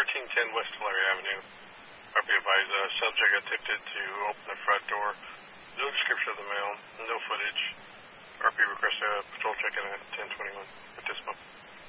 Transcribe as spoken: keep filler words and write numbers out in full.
thirteen ten West Tulare Avenue. R P advised, uh, subject attempted to open the front door. No description of the male, no footage. R P requests a patrol check-in at ten twenty-one at this moment.